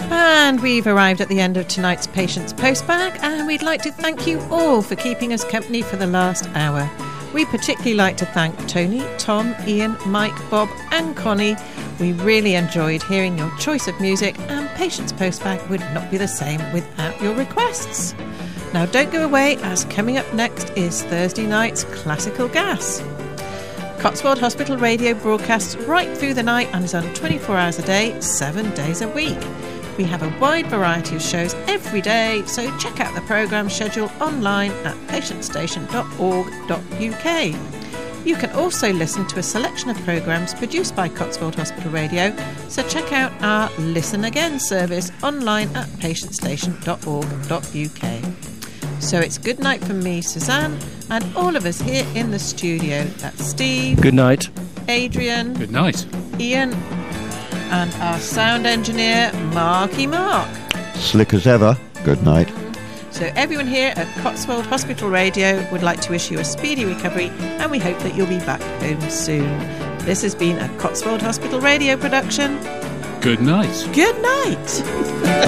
And we've arrived at the end of tonight's Patients Postbag, and we'd like to thank you all for keeping us company for the last hour. We particularly like to thank Tony, Tom, Ian, Mike, Bob and Connie. We really enjoyed hearing your choice of music, and Patients Postbag would not be the same without your requests. Now don't go away, as coming up next is Thursday night's Classical Gas. Cotswold Hospital Radio broadcasts right through the night and is on 24 hours a day, 7 days a week. We have a wide variety of shows every day, so check out the programme schedule online at patientstation.org.uk. You can also listen to a selection of programmes produced by Cotswold Hospital Radio, so check out our Listen Again service online at patientstation.org.uk. So it's good night from me, Suzanne, and all of us here in the studio. That's Steve. Good night. Adrian. Good night. Ian. And our sound engineer, Marky Mark. Slick as ever. Good night. So everyone here at Cotswold Hospital Radio would like to wish you a speedy recovery, and we hope that you'll be back home soon. This has been a Cotswold Hospital Radio production. Good night. Good night.